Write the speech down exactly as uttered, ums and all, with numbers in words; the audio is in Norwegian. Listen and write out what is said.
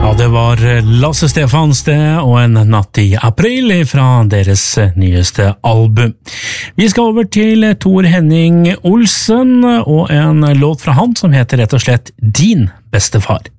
Ja, det var Lasse Stefans det, og en natt i april fra deres nyeste album. Vi skal over til Tor Henning Olsen, og en låt fra han som heter rett og slett Din bestefar.